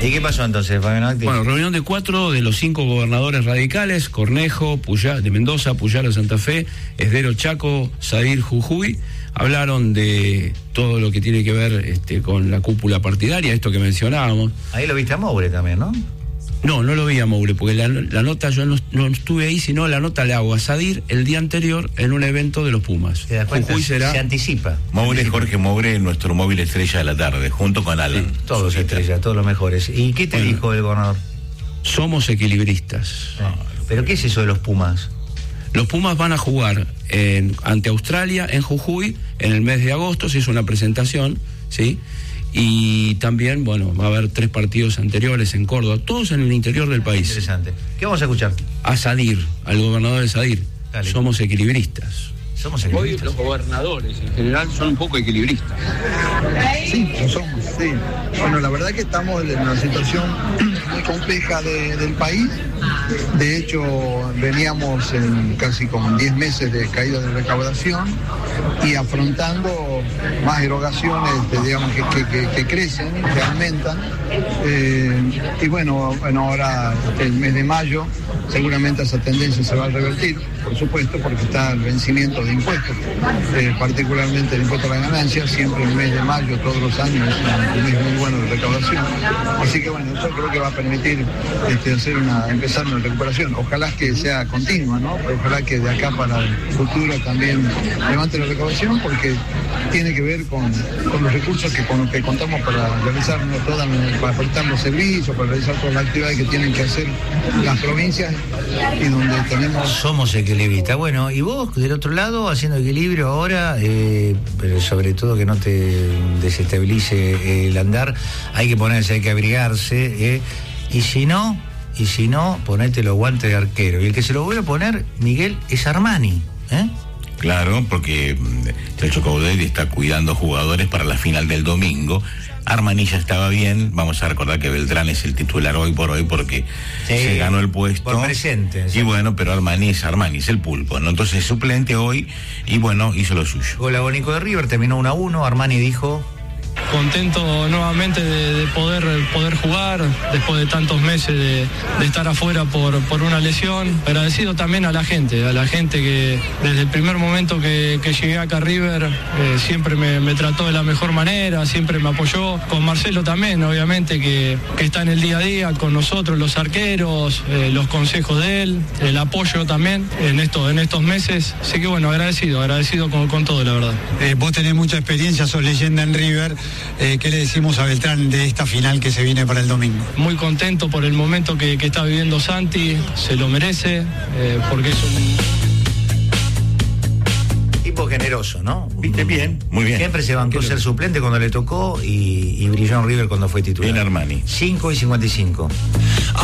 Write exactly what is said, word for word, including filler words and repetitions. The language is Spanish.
¿Y qué pasó entonces, Fabián? Bueno, reunión de cuatro de los cinco gobernadores radicales: Cornejo, Puyá, de Mendoza, Puyaro, Santa Fe, Esdero, Chaco, Sadir, Jujuy. Hablaron de todo lo que tiene que ver este, con la cúpula partidaria, esto que mencionábamos. Ahí lo viste a Moure también, ¿no? No, no lo vi a Moure, porque la, la nota, yo no, no estuve ahí, sino la nota la hago a Sadir el día anterior en un evento de los Pumas. ¿Te das cuenta? Jujuy será... Se anticipa. Moure, Jorge Moure, nuestro móvil estrella de la tarde, junto con Alan. Sí, todos estrellas, todos los mejores. ¿Y qué te bueno, dijo el gobernador? Somos equilibristas. Sí. ¿Pero qué es eso de los Pumas? Los Pumas van a jugar en, ante Australia en Jujuy en el mes de agosto, se hizo una presentación, ¿sí? Y también, bueno, va a haber tres partidos anteriores en Córdoba, todos en el interior del país. Interesante. ¿Qué vamos a escuchar? A Sadir, al gobernador de Sadir. Dale. Somos equilibristas. Somos equilibristas. Hoy los gobernadores en general son un poco equilibristas. Sí, lo somos, sí. Bueno, la verdad que estamos en una situación muy compleja de, del país. De hecho, veníamos en casi con diez meses de caída de recaudación y afrontando más erogaciones, digamos, que, que, que, que crecen, que aumentan. Eh, y bueno, bueno, ahora el mes de mayo seguramente esa tendencia se va a revertir, por supuesto, porque está el vencimiento de impuestos, eh, particularmente el impuesto a la ganancia, siempre el mes de mayo, todos los años, es un mes muy bueno de recaudación. Así que bueno, eso creo que va a permitir este, hacer una, empezar una recuperación. Ojalá que sea continua, ¿no? Pero ojalá que de acá para el futuro también levante la recaudación, porque tiene que ver con, con los recursos que con los que contamos para realizar todas, para prestar los servicios, para realizar todas las actividades que tienen que hacer las provincias y donde tenemos... Somos equilibristas. Bueno, y vos del otro lado haciendo equilibrio ahora, eh, pero sobre todo que no te desestabilice el andar, hay que ponerse, hay que abrigarse, eh, y si no, y si no, ponete los guantes de arquero. Y el que se lo vuelve a poner, Miguel, es Armani, ¿eh? Claro, porque Chacho Coudet está cuidando jugadores para la final del domingo. Armani ya estaba bien, vamos a recordar que Beltrán es el titular hoy por hoy porque sí, se ganó el puesto. Por presente. Sí. Y bueno, pero Armani es Armani, es el pulpo, ¿no? Entonces es suplente hoy y bueno, hizo lo suyo. Gol agónico de River, terminó uno a uno, Armani dijo... Contento nuevamente de, de poder, poder jugar después de tantos meses de, de estar afuera por, por una lesión. Agradecido también a la gente, a la gente que desde el primer momento que, que llegué acá a River eh, siempre me, me trató de la mejor manera, siempre me apoyó. Con Marcelo también, obviamente, que, que está en el día a día con nosotros, los arqueros, eh, los consejos de él, el apoyo también en, esto, en estos meses. Así que bueno, agradecido, agradecido con, con todo, la verdad. Eh, vos tenés mucha experiencia, sos leyenda en River. Eh, ¿Qué le decimos a Beltrán de esta final que se viene para el domingo? Muy contento por el momento que, que está viviendo Santi, se lo merece, eh, porque es un... tipo generoso, ¿no? Viste bien, muy bien. Siempre se bancó ser suplente cuando le tocó y, y brilló en River cuando fue titular. En Armani. cinco y cincuenta y cinco.